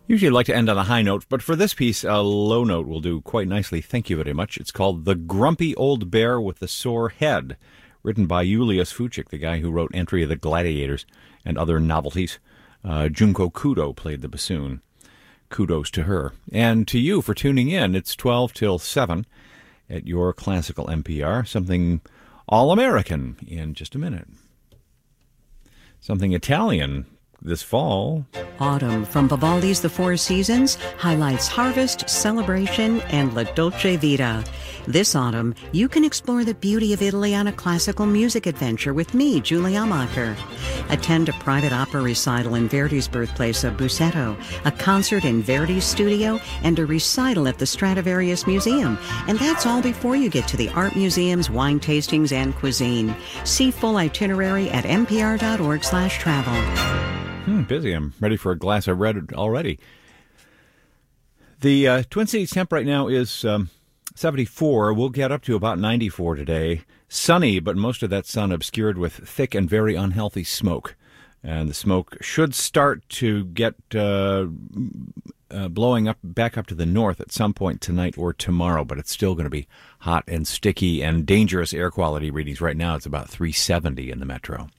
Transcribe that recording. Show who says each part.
Speaker 1: Usually I'd like to end on a high note, but for this piece, a low note will do quite nicely. Thank you very much. It's called The Grumpy Old Bear with the Sore Head, written by Julius Fuchik, the guy who wrote Entry of the Gladiators and other novelties. Junko Kudo played the bassoon. Kudos to her. And to you for tuning in. It's 12 till 7 at your classical NPR. Something all-American in just a minute. Something Italian this fall.
Speaker 2: Autumn from Vivaldi's The Four Seasons highlights harvest, celebration, and La Dolce Vita. This autumn, you can explore the beauty of Italy on a classical music adventure with me, Julie Amacher. Attend a private opera recital in Verdi's birthplace of Busseto, a concert in Verdi's studio, and a recital at the Stradivarius Museum. And that's all before you get to the art museums, wine tastings, and cuisine. See full itinerary at npr.org/travel.
Speaker 1: Busy. I'm ready for a glass of red already. The Twin Cities temp right now is 74. We'll get up to about 94 today. Sunny, but most of that sun obscured with thick and very unhealthy smoke. And the smoke should start to get blowing up back up to the north at some point tonight or tomorrow, but it's still going to be hot and sticky and dangerous air quality readings. Right now it's about 370 in the metro.